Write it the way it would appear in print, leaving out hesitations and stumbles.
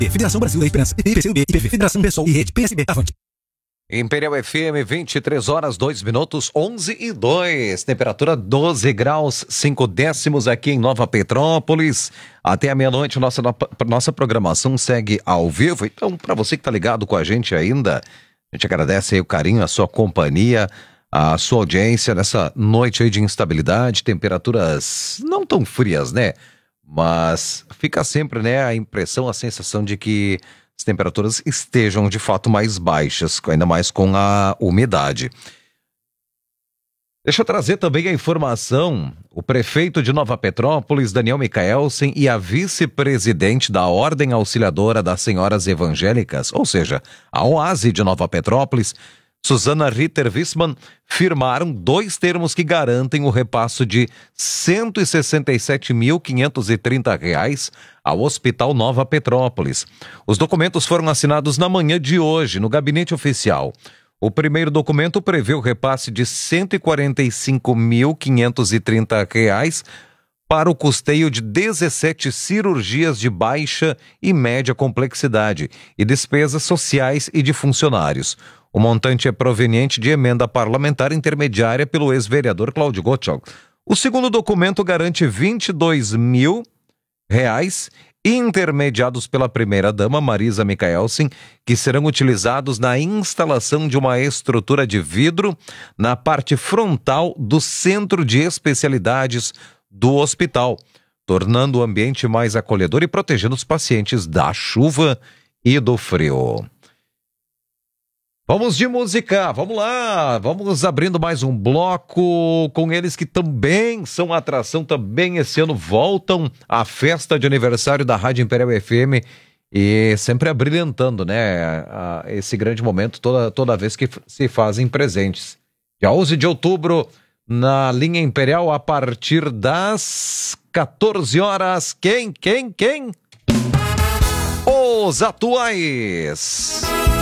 Federação Brasil da Esperança, IPCUB, IPV, Federação Pessoal e Rede PSB. Avante. Imperial FM, 23 horas, 2 minutos, 11:02. Temperatura 12 graus, 5 décimos aqui em Nova Petrópolis. Até a meia-noite, nossa programação segue ao vivo. Então, para você que está ligado com a gente ainda, a gente agradece aí o carinho, a sua companhia, a sua audiência nessa noite aí de instabilidade, temperaturas não tão frias, né? Mas fica sempre, né, a impressão, a sensação de que as temperaturas estejam de fato mais baixas, ainda mais com a umidade. Deixa eu trazer também a informação. O prefeito de Nova Petrópolis, Daniel Micaelsen, e a vice-presidente da Ordem Auxiliadora das Senhoras Evangélicas, ou seja, a OASE de Nova Petrópolis, Suzana Ritter Wissmann, firmaram 2 termos que garantem o repasso de R$ 167.530 ao Hospital Nova Petrópolis. Os documentos foram assinados na manhã de hoje, no gabinete oficial. O primeiro documento prevê o repasse de R$ 145.530 para o custeio de 17 cirurgias de baixa e média complexidade e despesas sociais e de funcionários. O montante é proveniente de emenda parlamentar intermediária pelo ex-vereador Cláudio Gottschalk. O segundo documento garante R$ 22.000 intermediados pela primeira-dama Marisa Micaelsen, que serão utilizados na instalação de uma estrutura de vidro na parte frontal do Centro de Especialidades do hospital, tornando o ambiente mais acolhedor e protegendo os pacientes da chuva e do frio. Vamos de música, vamos lá, vamos abrindo mais um bloco com eles que também são atração, também esse ano voltam à festa de aniversário da Rádio Imperial FM e sempre abrilhantando, né, esse grande momento toda vez que se fazem presentes. Dia 11 de outubro, na linha Imperial, a partir das 14 horas, quem? Os Atuais!